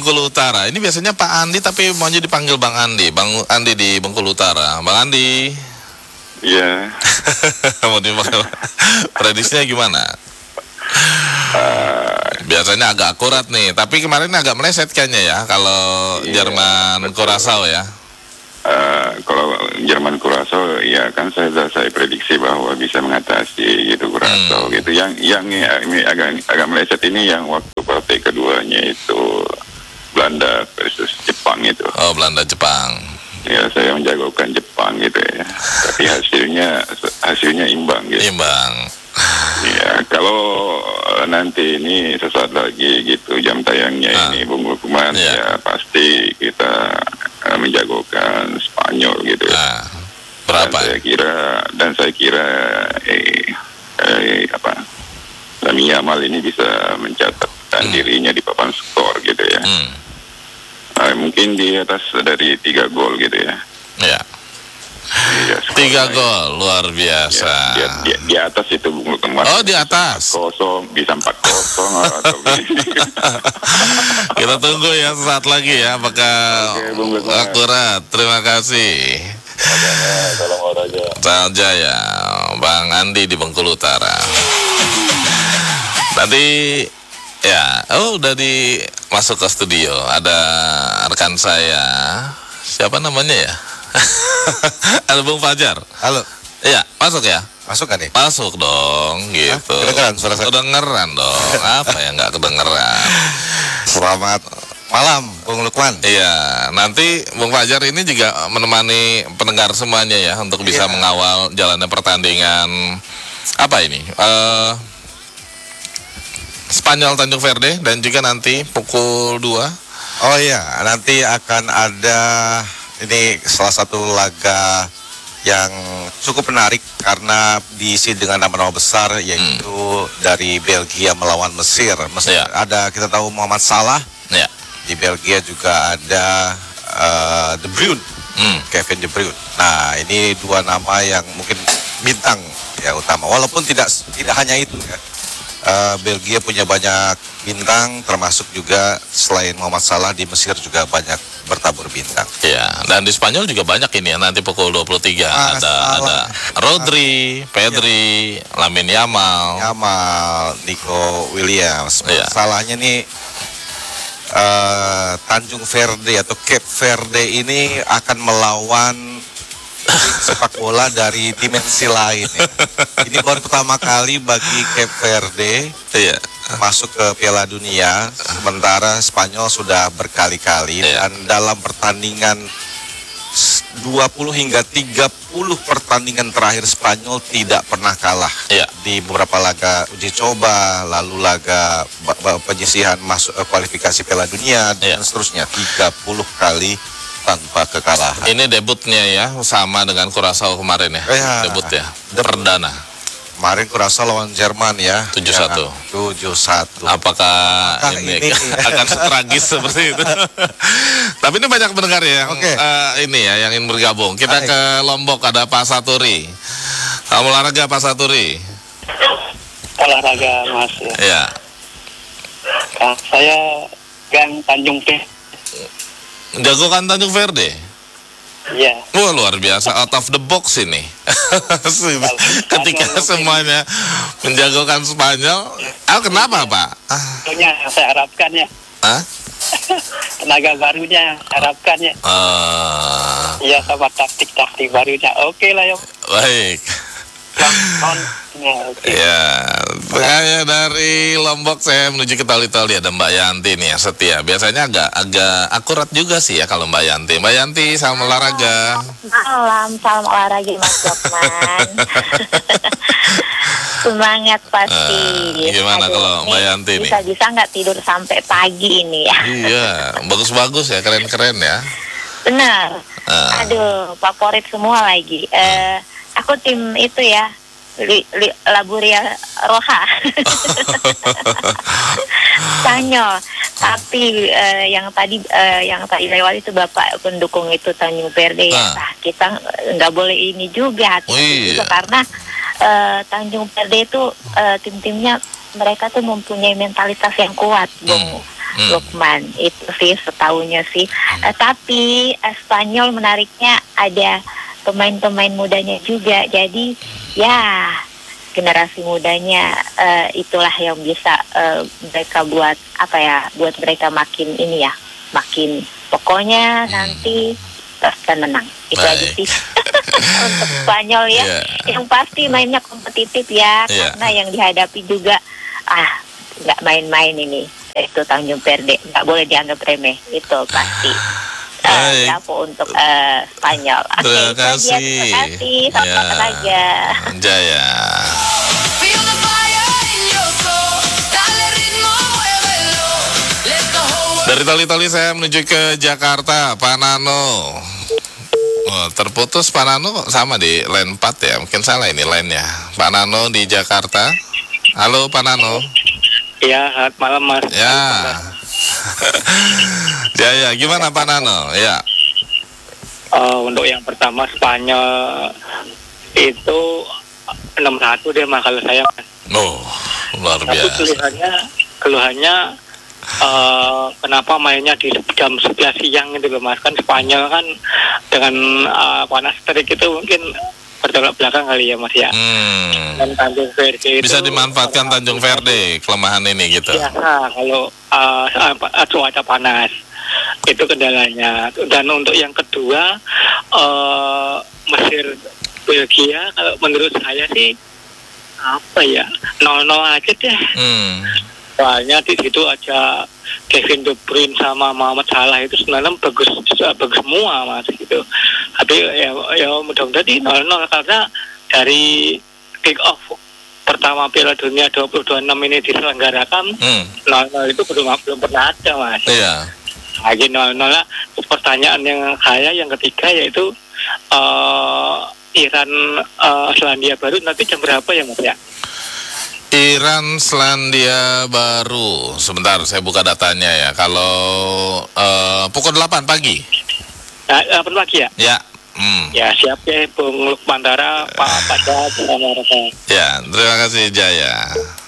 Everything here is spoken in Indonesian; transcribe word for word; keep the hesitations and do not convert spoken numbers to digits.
Bengkulu Utara. Ini biasanya Pak Andi tapi maunya dipanggil Bang Andi. Bang Andi di Bengkulu Utara. Bang Andi. Iya. Mau dipanggil. Prediksinya gimana? Uh, Biasanya agak akurat nih, tapi kemarin agak meleset kayaknya ya kalau iya, Jerman Curaçao ya. Uh, kalau Jerman Curaçao ya kan saya saya prediksi bahwa bisa mengatasi gitu Curaçao hmm. gitu. Yang yang ini agak agak meleset ini yang waktu partai keduanya itu Belanda versus Jepang itu. Oh, Belanda Jepang. Ya saya menjagokan Jepang gitu ya. Tapi hasilnya hasilnya imbang gitu. Imbang. Ya, kalau nanti ini sesaat lagi gitu jam tayangnya ah. ini Bung Lukman yeah. ya pasti kita uh, menjagokan Spanyol gitu ya. Ah. Berapa? Dan saya kira dan saya kira eh, eh apa Lamine Yamal ini bisa mencatatkan hmm. dirinya di papan skor gitu ya. Hmm. Uh, mungkin di atas dari tiga gol gitu ya. Ya. Yeah. Iya, Tiga gol, luar biasa. Ya, di, di, di atas itu kemarin. Oh, di atas. Kosong, bisa empat kosong atau kita tunggu ya sesaat lagi ya, apakah okay, akurat. Terima kasih. Salam olahraga. Salam Jaya, Bang Andi di Bengkulu Utara. Nanti ya, oh udah di masuk ke studio. Ada rekan saya, siapa namanya ya? Halo Bung Fajar. Halo. Iya, masuk ya? Masuk kan nih? Masuk dong, gitu. Hah? Kedengeran suara saya? Kedengeran dong. Apa yang nggak kedengeran? Selamat malam, Bung Lukman. Iya, nanti Bung Fajar ini juga menemani pendengar semuanya ya untuk bisa yeah. mengawal jalannya pertandingan apa ini? Uh, Spanyol Tanjung Verde dan juga nanti pukul dua. Oh iya, nanti akan ada ini salah satu laga yang cukup menarik karena diisi dengan nama-nama besar yaitu hmm. dari Belgia melawan Mesir. Mesir ya. Ada kita tahu Muhammad Salah. Ya. Di Belgia juga ada uh, De Bruyne, hmm. Kevin De Bruyne. Nah ini dua nama yang mungkin bintang ya utama. Walaupun tidak tidak hanya itu ya. Uh, Belgia punya banyak bintang, termasuk juga selain Muhammad Salah di Mesir juga banyak bertabur bintang. Iya, dan di Spanyol juga banyak ini ya, nanti pukul dua puluh tiga ah, ada salah. ada Rodri, Pedri, ya. Lamine Yamal, Yamal, Nico Williams. Ya. Salahnya nih uh, Tanjung Verde atau Cape Verde ini akan melawan sepak bola dari dimensi lain ya. Ini baru pertama kali bagi Cape Verde iya. masuk ke Piala Dunia, sementara Spanyol sudah berkali-kali iya. dan dalam pertandingan dua puluh hingga tiga puluh pertandingan terakhir Spanyol tidak pernah kalah iya. di beberapa laga uji coba, lalu laga penyisihan masuk kualifikasi Piala Dunia iya. dan seterusnya tiga puluh kali tanpa kekalahan. Ini debutnya ya, sama dengan Curaçao kemarin ya, ya debut ya, perdana. Kemarin Curaçao lawan Jerman ya, tujuh satu. tujuh satu. Apakah, Apakah ini, ini akan tragis seperti itu? Tapi ini banyak pendengar ya, yang okay. uh, ini ya, yang ingin bergabung. Kita Hai. ke Lombok, ada Pak Saturi. Kamu olahraga Pak Saturi? Olahraga Mas ya. Ya. Nah, saya Gang Tanjung P. Jagokan Tanjung Verde? Iya. Wah, luar biasa, out of the box ini. Ketika semuanya menjagokan Spanyol. Ah, kenapa Pak? Tentunya saya harapkan ya. Hah? Tenaga barunya harapkan ya. Iya, uh... sama taktik-taktik barunya. Oke lah ya. Baik. Ya, okay. Ya, saya dari Lombok saya menuju ke Toli-Toli ada Mbak Yanti nih yang setia. Biasanya agak agak akurat juga sih ya kalau Mbak Yanti. Mbak Yanti, salam olahraga. Malam, salam olahraga Mas Lukman. Semangat pasti. Uh, gimana Aduh, kalau Mbak Yanti nih? Bisa-bisa nggak tidur sampai pagi ini ya? Iya, bagus-bagus ya, keren-keren ya. Benar. Uh. Aduh, favorit semua lagi. Uh. Uh, aku tim itu ya. Li, li, Laburia Roja Spanyol, tapi uh, yang tadi uh, yang tadi lewat itu Bapak pendukung itu Tanjung Verde ya. Nah, kita nggak boleh ini juga, oh, iya. juga karena uh, Tanjung Verde itu uh, tim-timnya mereka tuh mempunyai mentalitas yang kuat, Bung. Hmm. hmm. Lukman. Itu sih setahunya sih. Hmm. Uh, tapi uh, Spanyol menariknya ada pemain-pemain mudanya juga. Jadi ya generasi mudanya uh, itulah yang bisa uh, mereka buat apa ya, buat mereka makin ini ya, makin pokoknya hmm. nanti akan menang. Itu Baik. aja sih untuk Spanyol ya. Yeah. Yang pasti mainnya kompetitif ya, yeah. karena yang dihadapi juga ah nggak main-main ini. Itu Tanjung Verde, nggak boleh dianggap remeh. Itu pasti. Uh, untuk uh, Spanyol. Okay, terima kasih. Terima kasih. Selamat aja. Jaya. Dari Tali-Tali saya menuju ke Jakarta, Pak Nano. Oh, terputus Pak Nano kok sama di line empat ya, mungkin salah ini line-nya. Pak Nano di Jakarta. Halo Pak Nano. Iya, selamat malam Mas. Ya. Ya, ya, gimana Pak Nano? Ya. Uh, untuk yang pertama Spanyol itu enam satu dia mah kalau saya. Oh, luar biasa. Tapi keluhannya, keluhannya uh, kenapa mainnya di jam sebelas siang gitu loh Mas. Kan Spanyol kan dengan uh, panas terik itu mungkin bertolak belakang kali ya Mas ya. Hmm. Dan Tanjung Verde bisa itu dimanfaatkan Tanjung Verde kelemahan ini gitu. Ya, kalau uh, cuaca panas itu kendalanya. Dan untuk yang kedua uh, Mesir Belgia kalau menurut saya sih apa ya nol nol aja deh. Hmm. Soalnya di situ aja Kevin De Bruyne sama Mohamed Salah itu sebenarnya bagus bagus semua Mas gitu. Tapi ya, ya mudah-mudahan di nol nol karena dari kick off pertama Piala Dunia dua ribu dua puluh enam ini diselenggarakan hmm. nol nol itu belum belum pernah ada Mas. Iya. Lagi nol nol lah. Pertanyaan yang saya yang ketiga yaitu uh, Iran uh, Selandia Baru nanti jam berapa ya Mas ya? Iran Selandia Baru. Sebentar saya buka datanya ya. Kalau uh, pukul delapan pagi. Nah, delapan pagi ya? Ya. Hmm. Ya siap ya Bung Lukmantara, Pak Pada, sama Rasa. Ya, terima kasih Jaya.